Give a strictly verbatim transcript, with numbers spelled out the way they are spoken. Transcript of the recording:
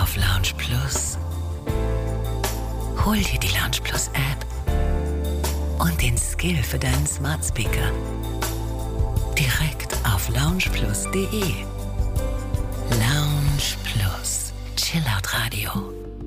auf Lounge Plus. Hol dir die Lounge Plus App und den Skill für deinen Smart Speaker direkt auf loungeplus punkt de. Lounge Plus. Chillout Radio.